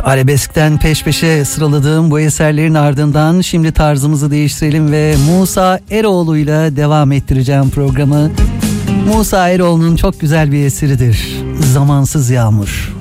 arabeskten peş peşe sıraladığım bu eserlerin ardından şimdi tarzımızı değiştirelim ve Musa Eroğlu'yla devam ettireceğim programı. Musa Eroğlu'nun çok güzel bir eseridir. Zamansız Yağmur.